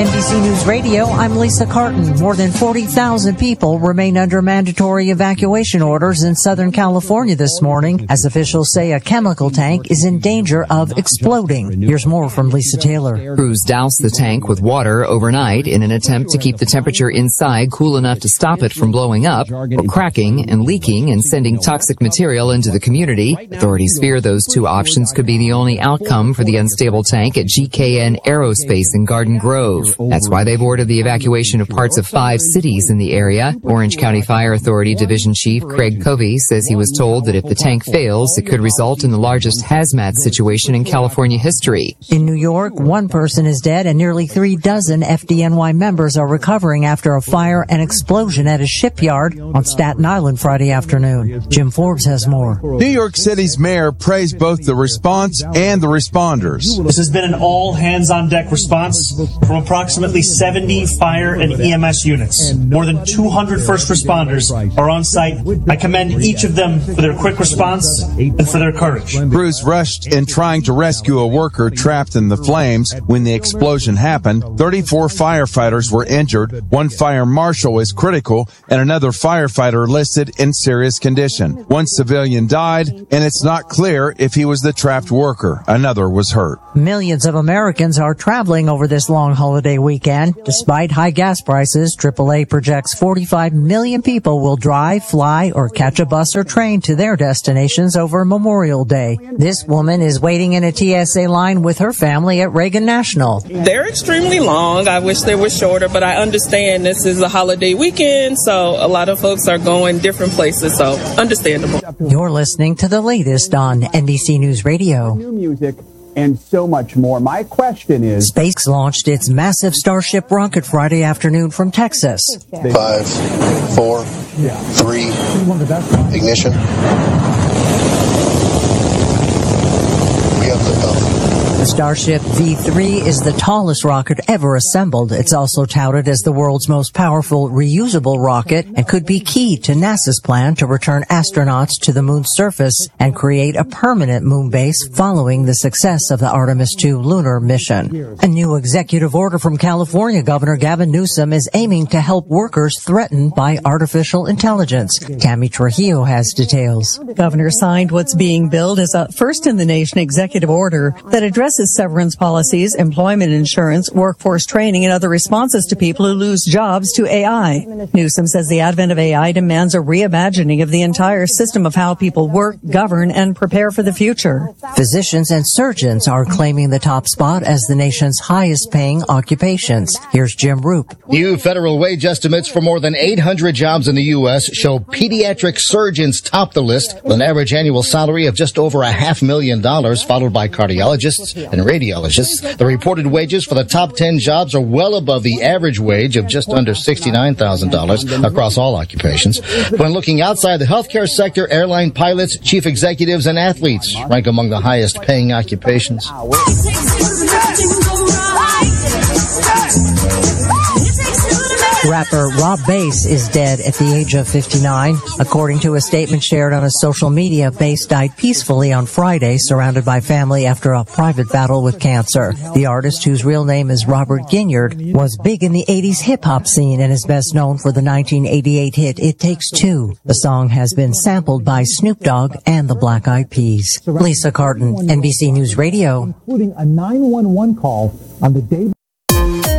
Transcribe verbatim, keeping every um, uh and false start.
N B C News Radio, I'm Lisa Carton. More than forty thousand people remain under mandatory evacuation orders in Southern California this morning as officials say a chemical tank is in danger of exploding. Here's more from Lisa Taylor. Crews doused the tank with water overnight in an attempt to keep the temperature inside cool enough to stop it from blowing up or cracking and leaking and sending toxic material into the community. Authorities fear those two options could be the only outcome for the unstable tank at G K N Aerospace in Garden Grove. That's why they've ordered the evacuation of parts of five cities in the area. Orange County Fire Authority Division Chief Craig Covey says he was told that if the tank fails, it could result in the largest hazmat situation in California history. In New York, one person is dead and nearly three dozen F D N Y members are recovering after a fire and explosion at a shipyard on Staten Island Friday afternoon. Jim Forbes has more. New York City's mayor praised both the response and the responders. This has been an all-hands-on-deck response from approximately seventy fire and E M S units. More than two hundred first responders are on site. I commend each of them for their quick response and for their courage. Crews rushed in trying to rescue a worker trapped in the flames when the explosion happened. thirty-four firefighters were injured. One fire marshal is critical and another firefighter listed in serious condition. One civilian died, and it's not clear if he was the trapped worker. Another was hurt. Millions of Americans are traveling over this long holiday weekend. Despite high gas prices, triple A projects forty-five million people will drive, fly, or catch a bus or train to their destinations over Memorial Day. This woman is waiting in a T S A line with her family at Reagan National. They're extremely long. I wish they were shorter, but I understand this is a holiday weekend, so a lot of folks are going different places, so understandable. You're listening to the latest on N B C News Radio. New music and so much more. My question is... SpaceX launched its massive Starship rocket Friday afternoon from Texas. Five, four, three, ignition. We have liftoff. The Starship V three is the tallest rocket ever assembled. It's also touted as the world's most powerful reusable rocket and could be key to NASA's plan to return astronauts to the moon's surface and create a permanent moon base following the success of the Artemis two lunar mission. A new executive order from California Governor Gavin Newsom is aiming to help workers threatened by artificial intelligence. Tammy Trujillo has details. Governor signed what's being billed as a first-in-the-nation executive order that addresses severance policies, employment insurance, workforce training, and other responses to people who lose jobs to A I. Newsom says the advent of A I demands a reimagining of the entire system of how people work, govern, and prepare for the future. Physicians and surgeons are claiming the top spot as the nation's highest-paying occupations. Here's Jim Roop. New federal wage estimates for more than eight hundred jobs in the U S show pediatric surgeons top the list with an average annual salary of just over a half million dollars, followed by cardiologists and radiologists. The reported wages for the top ten jobs are well above the average wage of just under sixty-nine thousand dollars across all occupations. When looking outside the healthcare sector, airline pilots, chief executives, and athletes rank among the highest paying occupations. Rapper Rob Bass is dead at the age of fifty-nine. According to a statement shared on his social media, Bass died peacefully on Friday, surrounded by family after a private battle with cancer. The artist, whose real name is Robert Ginyard, was big in the eighties hip-hop scene and is best known for the nineteen eighty-eight hit It Takes Two. The song has been sampled by Snoop Dogg and the Black Eyed Peas. Lisa Carton, N B C News Radio. Including a nine one one call on the day...